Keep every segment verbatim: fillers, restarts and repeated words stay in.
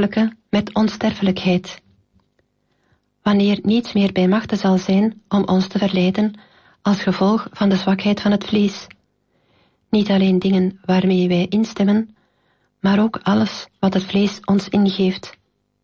sterfelijke met onsterfelijkheid. Wanneer niets meer bij machte zal zijn om ons te verleiden als gevolg van de zwakheid van het vlees. Niet alleen dingen waarmee wij instemmen, maar ook alles wat het vlees ons ingeeft.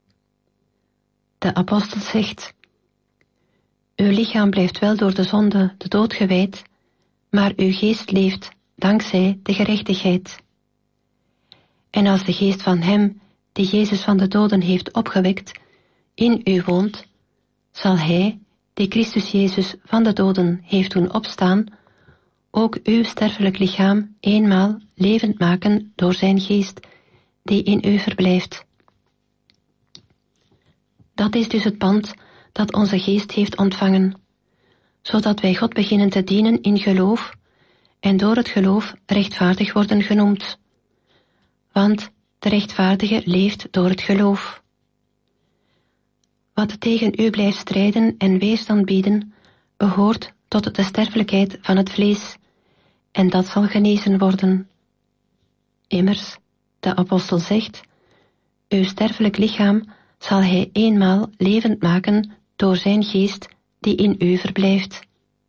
De apostel zegt: uw lichaam blijft wel door de zonde de dood gewijd, maar uw geest leeft dankzij de gerechtigheid. En als de geest van hem, die Jezus van de doden heeft opgewekt, in u woont, zal hij, die Christus Jezus van de doden heeft doen opstaan, ook uw sterfelijk lichaam eenmaal levend maken door zijn geest, die in u verblijft. Dat is dus het pand dat onze geest heeft ontvangen, zodat wij God beginnen te dienen in geloof en door het geloof rechtvaardig worden genoemd. Want de rechtvaardige leeft door het geloof. Wat tegen u blijft strijden en weerstand bieden, behoort tot de sterfelijkheid van het vlees, en dat zal genezen worden. Immers, de apostel zegt: uw sterfelijk lichaam zal hij eenmaal levend maken door zijn geest die in u verblijft.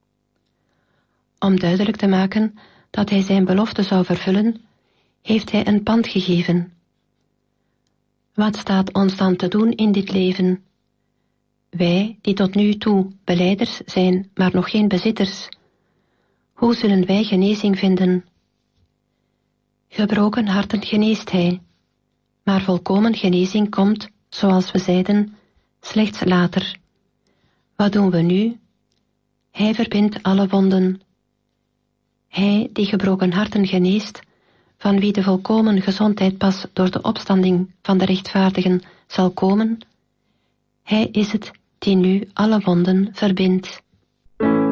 Om duidelijk te maken dat hij zijn belofte zou vervullen, heeft hij een pand gegeven. Wat staat ons dan te doen in dit leven? Wij, die tot nu toe belijders zijn, maar nog geen bezitters, hoe zullen wij genezing vinden? Gebroken harten geneest hij, maar volkomen genezing komt, zoals we zeiden, slechts later. Wat doen we nu? Hij verbindt alle wonden. Hij die gebroken harten geneest, van wie de volkomen gezondheid pas door de opstanding van de rechtvaardigen zal komen, hij is het die nu alle wonden verbindt.